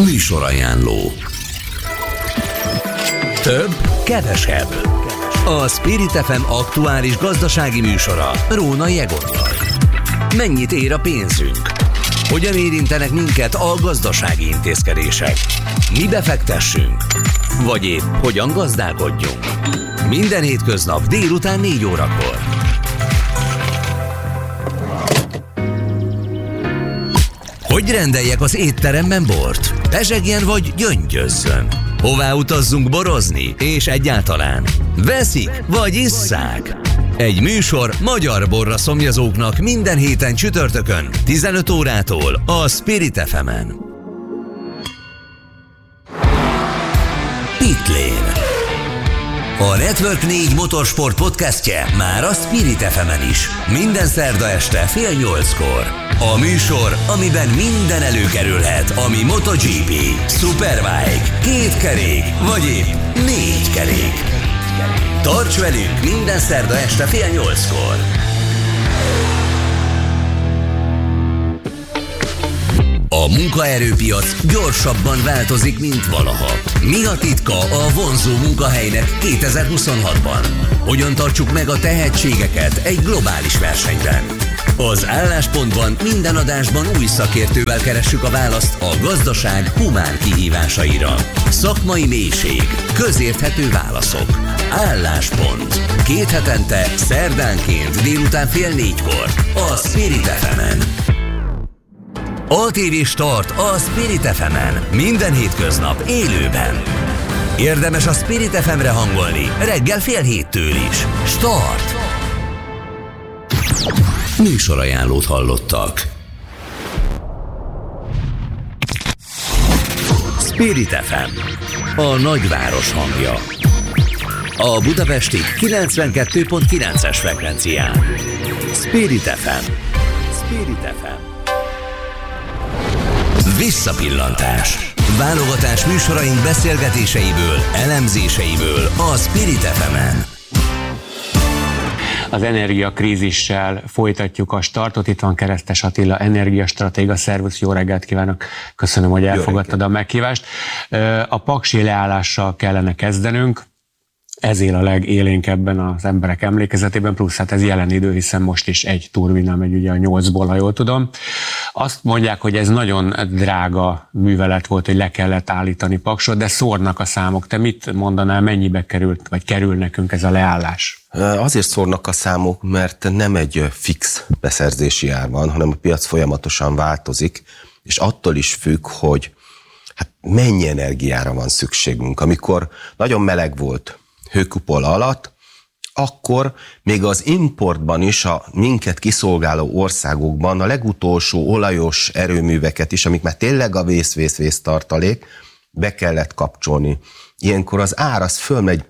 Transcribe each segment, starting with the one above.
Műsorajánló. Több, kevesebb. A Spirit FM aktuális gazdasági műsora Rónai Egottal. Mennyit ér a pénzünk? Hogyan érintenek minket a gazdasági intézkedések? Mi befektessünk? Vagy épp hogyan gazdálkodjunk? Minden hétköznap délután 4 órakor. Hogy rendeljek az étteremben bort? Pezsegjen vagy gyöngyözzön? Hová utazzunk borozni? És egyáltalán veszik vagy isszák? Egy műsor magyar borra szomjazóknak minden héten csütörtökön 15 órától a Spirit FM-en. Pitlane. A Network 4 motorsport podcastje már a Spirit FM-en is. Minden szerda este 7:30-kor. A műsor, amiben minden előkerülhet, ami MotoGP, Superbike, 2 kerék, vagy épp 4 kerék. Tarts velünk minden szerda este 7:30-kor. A munkaerőpiac gyorsabban változik, mint valaha. Mi a titka a vonzó munkahelynek 2026-ban? Hogyan tartsuk meg a tehetségeket egy globális versenyben? Az Álláspontban minden adásban új szakértővel keressük a választ a gazdaság humán kihívásaira. Szakmai mélység, közérthető válaszok. Álláspont. 2 hetente, szerdánként délután 3:30 a Spirit FM-en. ATV Start a Spirit FM-en. Minden hétköznap élőben. Érdemes a Spirit FM-re hangolni reggel 6:30 is. Start! Műsorajánlót hallottak. Spirit FM, a nagyváros hangja. A budapesti 92.9-es frekvencián. Spirit FM. Spirit FM. Visszapillantás. Válogatás műsoraink beszélgetéseiből, elemzéseiből a Spirit FM-en. Az energiakrízissel folytatjuk a startot. Itt van Keresztes Attila, energiastratéga. Szervusz, jó reggelt kívánok! Köszönöm, hogy elfogadtad a meghívást. A paksi leállással kellene kezdenünk. Ez él a legélénkebben az emberek emlékezetében, plusz hát ez jelen idő, hiszen most is egy turbina megy ugye a 8-ból, ha jól tudom. Azt mondják, hogy ez nagyon drága művelet volt, hogy le kellett állítani Paksot, de szórnak a számok. Te mit mondanál, mennyibe került, vagy kerül nekünk ez a leállás? Azért szórnak a számok, mert nem egy fix beszerzési ár van, hanem a piac folyamatosan változik, és attól is függ, hogy mennyi energiára van szükségünk. Amikor nagyon meleg volt hőkupola alatt, akkor még az importban is a minket kiszolgáló országokban a legutolsó olajos erőműveket is, amik már tényleg a vész tartalék, be kellett kapcsolni. Ilyenkor az ár az fölmegy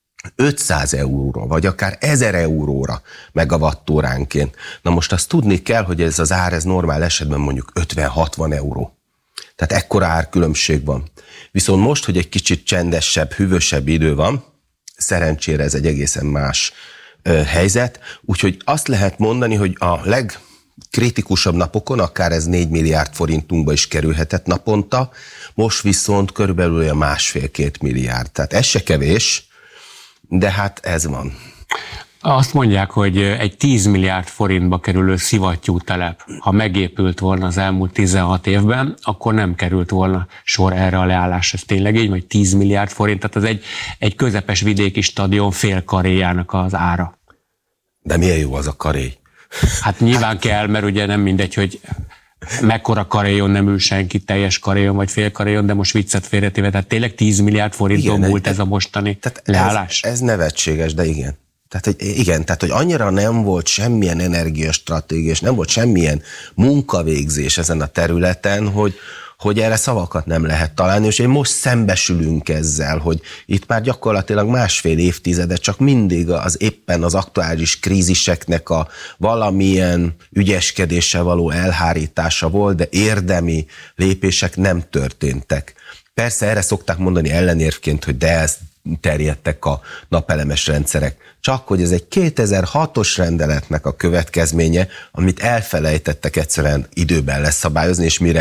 500 euróra, vagy akár 1000 euróra megawattóránként. Na most azt tudni kell, hogy ez az ár, ez normál esetben mondjuk 50-60 euró. Tehát ekkora árkülönbség van. Viszont most, hogy egy kicsit csendesebb, hűvösebb idő van, szerencsére ez egy egészen más helyzet, úgyhogy azt lehet mondani, hogy a legkritikusabb napokon akár ez 4 milliárd forintunkba is kerülhetett naponta, most viszont körülbelül olyan 1,5-2 milliárd. Tehát ez se kevés, de hát ez van. Azt mondják, hogy egy 10 milliárd forintba kerülő szivattyútelep, ha megépült volna az elmúlt 16 évben, akkor nem került volna sor erre a leállásra. Ez tényleg így, vagy 10 milliárd forint, tehát ez egy közepes vidéki stadion fél karéjának az ára. De milyen jó az a karé? Hát nyilván kell, mert ugye nem mindegy, hogy mekkora karéjon nem ül senki, teljes karéjon vagy fél karéjon, de most viccet félretéve, tehát tényleg 10 milliárd forinton múlt ez a mostani leállás. Ez nevetséges, de igen. Tehát, hogy annyira nem volt semmilyen energiastratégia, és nem volt semmilyen munkavégzés ezen a területen, hogy erre szavakat nem lehet találni, és most szembesülünk ezzel, hogy itt már gyakorlatilag 1,5 évtizede csak mindig az éppen az aktuális kríziseknek a valamilyen ügyeskedéssel való elhárítása volt, de érdemi lépések nem történtek. Persze erre szokták mondani ellenérvként, hogy de ez terjedtek a napelemes rendszerek. Csak hogy ez egy 2006-os rendeletnek a következménye, amit elfelejtettek egyszerűen időben leszabályozni, és mire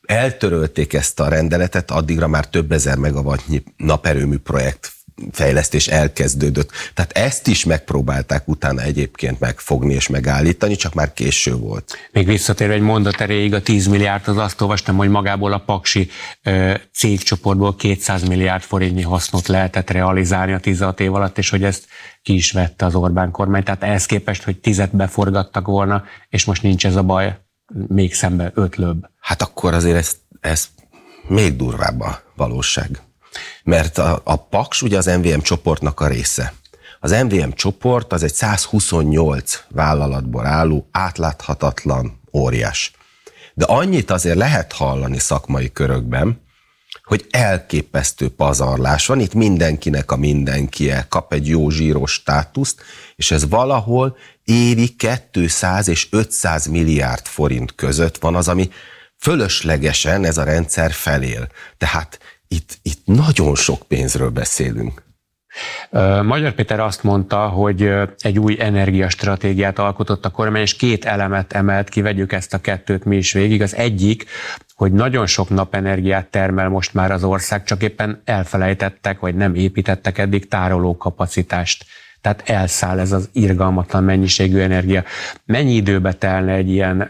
eltörölték ezt a rendeletet, addigra már több ezer megawattnyi naperőmű projekt fejlesztés elkezdődött. Tehát ezt is megpróbálták utána egyébként megfogni és megállítani, csak már késő volt. Még visszatérve egy mondat erejéig, a 10 milliárd, az azt olvastam, hogy magából a paksi cégcsoportból 200 milliárd forintnyi hasznot lehetett realizálni a 16 év alatt, és hogy ezt ki is vette az Orbán kormány. Tehát ehhez képest, hogy 10 beforgattak volna, és most nincs ez a baj, még szembe 5 löbb. Hát akkor azért ez még durvább a valóság. Mert a Paks ugye az MVM csoportnak a része. Az MVM csoport az egy 128 vállalatból álló, átláthatatlan óriás. De annyit azért lehet hallani szakmai körökben, hogy elképesztő pazarlás van, itt mindenkinek a mindenkie kap egy jó zsíros státuszt, és ez valahol évi 200 és 500 milliárd forint között van az, ami fölöslegesen ez a rendszer felél. Tehát itt nagyon sok pénzről beszélünk. Magyar Péter azt mondta, hogy egy új energiastratégiát alkotott a kormány, és 2 elemet emelt ki, vegyük ezt a 2-t mi is végig. Az egyik, hogy nagyon sok napenergiát termel most már az ország, csak éppen elfelejtettek, vagy nem építettek eddig tárolókapacitást. Tehát elszáll ez az irgalmatlan mennyiségű energia. Mennyi időbe telne egy ilyen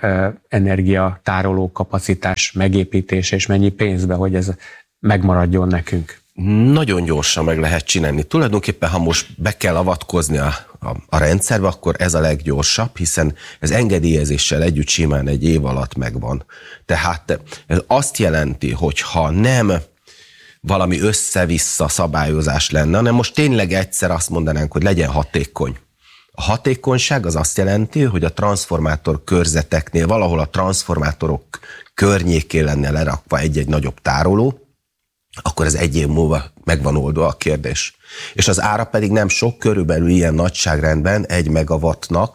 energiatárolókapacitás megépítése, és mennyi pénzbe, hogy ez megmaradjon nekünk? Nagyon gyorsan meg lehet csinálni. Tulajdonképpen, ha most be kell avatkozni a rendszerbe, akkor ez a leggyorsabb, hiszen ez engedélyezéssel együtt simán egy év alatt megvan. Tehát ez azt jelenti, hogy ha nem valami össze-vissza szabályozás lenne, hanem most tényleg egyszer azt mondanánk, hogy legyen hatékony. A hatékonyság az azt jelenti, hogy a transformátor körzeteknél valahol a transformátorok környékén lenne lerakva egy-egy nagyobb tároló, akkor ez 1 év múlva meg van oldva a kérdés. És az ára pedig nem sok, körülbelül ilyen nagyságrendben 1 megawattnak,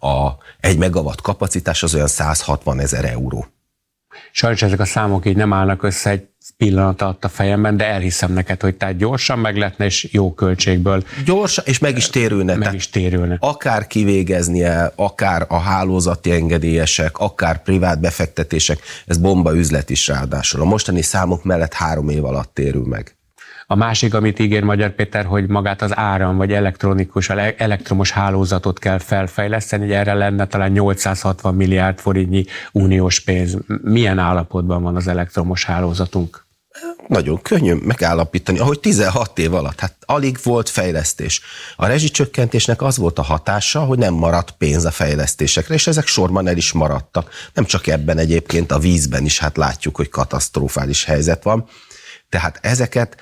1 megawatt kapacitás az olyan 160 000 euró. Sajnos ezek a számok így nem állnak össze egy pillanat alatt a fejemben, de elhiszem neked, hogy tehát gyorsan meg lehetne, és jó költségből. Gyorsan, és meg is térülne. Meg is térülne. Akár kivégeznie, akár a hálózati engedélyesek, akár privát befektetések, ez bomba üzlet is ráadásul. A mostani számok mellett 3 év alatt térül meg. A másik, amit ígér Magyar Péter, hogy magát az áram vagy elektromos hálózatot kell felfejleszteni, hogy erre lenne talán 860 milliárd forintnyi uniós pénz. Milyen állapotban van az elektromos hálózatunk? Nagyon könnyű megállapítani, ahogy 16 év alatt, hát alig volt fejlesztés. A rezsicsökkentésnek az volt a hatása, hogy nem maradt pénz a fejlesztésekre, és ezek sorban el is maradtak. Nem csak ebben, egyébként a vízben is, hát látjuk, hogy katasztrofális helyzet van. Tehát ezeket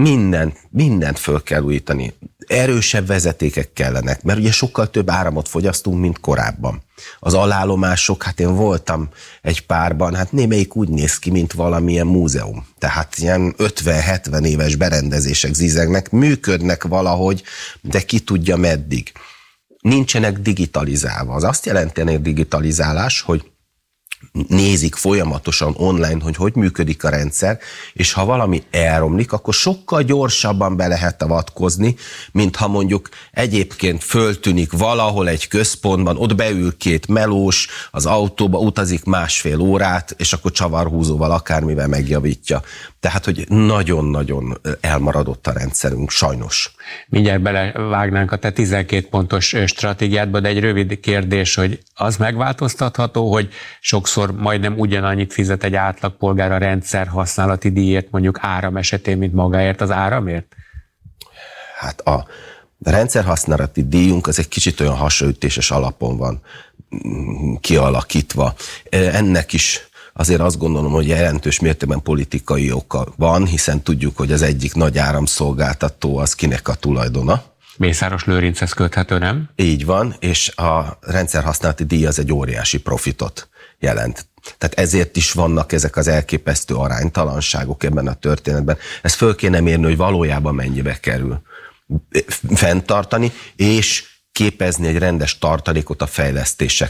mindent föl kell újítani. Erősebb vezetékek kellenek, mert ugye sokkal több áramot fogyasztunk, mint korábban. Az alállomások, hát én voltam egy párban, hát némelyik úgy néz ki, mint valamilyen múzeum. Tehát ilyen 50-70 éves berendezések zizegnek, működnek valahogy, de ki tudja meddig. Nincsenek digitalizálva. Az azt jelenti a digitalizálás, hogy nézik folyamatosan online, hogy működik a rendszer, és ha valami elromlik, akkor sokkal gyorsabban be lehet avatkozni, mint ha mondjuk egyébként föltűnik valahol egy központban, ott beül 2 melós, az autóba utazik 1,5 órát, és akkor csavarhúzóval akármivel megjavítja. Tehát, hogy nagyon-nagyon elmaradott a rendszerünk, sajnos. Mindjárt belevágnánk a te 12 pontos stratégiádba, de egy rövid kérdés, hogy az megváltoztatható, hogy sokszor majdnem ugyanannyit fizet egy átlagpolgár a rendszer használati díjért, mondjuk áram esetén, mint magáért az áramért? Hát a rendszerhasználati díjunk az egy kicsit olyan hasonlítéses alapon van kialakítva. Ennek is azért azt gondolom, hogy jelentős mértékben politikai oka van, hiszen tudjuk, hogy az egyik nagy áramszolgáltató az kinek a tulajdona. Mészáros Lőrinchez köthető, nem? Így van, és a rendszerhasználati díj az egy óriási profitot jelent. Tehát ezért is vannak ezek az elképesztő aránytalanságok ebben a történetben. Ezt föl kéne mérni, hogy valójában mennyibe kerül fenntartani, és képezni egy rendes tartalékot a fejlesztésekre.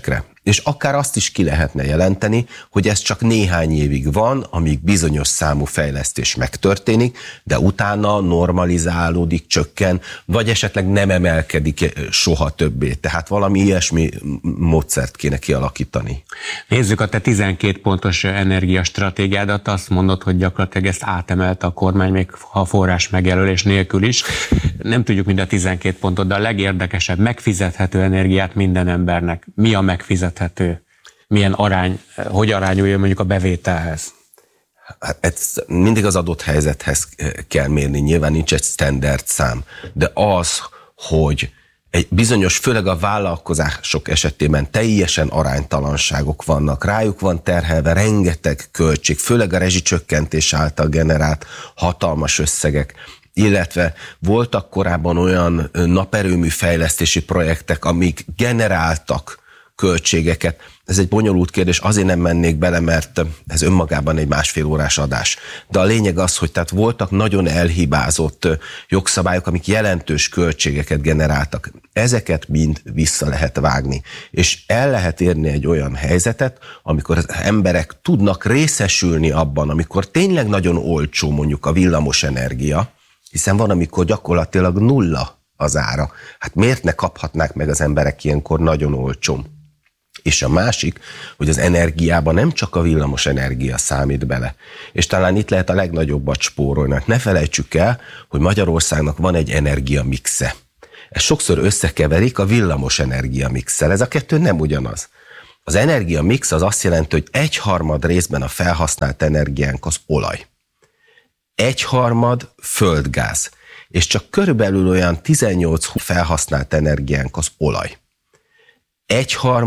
És akár azt is ki lehetne jelenteni, hogy ez csak néhány évig van, amíg bizonyos számú fejlesztés megtörténik, de utána normalizálódik, csökken, vagy esetleg nem emelkedik soha többé. Tehát valami ilyesmi módszert kéne kialakítani. Nézzük a te 12 pontos energiastratégiádat, azt mondod, hogy gyakorlatilag ezt átemelte a kormány, még ha forrás megjelölés nélkül is. Nem tudjuk mind a 12 pontot, de a legérdekesebb, megfizethető energiát minden embernek. Mi a megfizethető? Milyen arány, hogy arányulja mondjuk a bevételhez? Hát ez mindig az adott helyzethez kell mérni, nyilván nincs egy standard szám, de az, hogy egy bizonyos, főleg a vállalkozások esetében teljesen aránytalanságok vannak, rájuk van terhelve rengeteg költség, főleg a rezsicsökkentés által generált hatalmas összegek, illetve voltak korábban olyan naperőmű fejlesztési projektek, amik generáltak költségeket. Ez egy bonyolult kérdés, azért nem mennék bele, mert ez önmagában egy 1,5 órás adás. De a lényeg az, hogy tehát voltak nagyon elhibázott jogszabályok, amik jelentős költségeket generáltak. Ezeket mind vissza lehet vágni. És el lehet érni egy olyan helyzetet, amikor az emberek tudnak részesülni abban, amikor tényleg nagyon olcsó mondjuk a villamos energia, hiszen van, amikor gyakorlatilag nulla az ára. Hát miért ne kaphatnák meg az emberek ilyenkor nagyon olcsón? És a másik, hogy az energiában nem csak a villamos energia számít bele. És talán itt lehet a legnagyobbat spórolni. Ne felejtsük el, hogy Magyarországnak van egy energiamixe. Ez sokszor összekeverik a villamos energiamixsel. Ez a kettő nem ugyanaz. Az energiamix az azt jelenti, hogy 1/3 részben a felhasznált energiánk az olaj. 1/3 földgáz. És csak körülbelül olyan 18 felhasznált energiánk az olaj. 1/3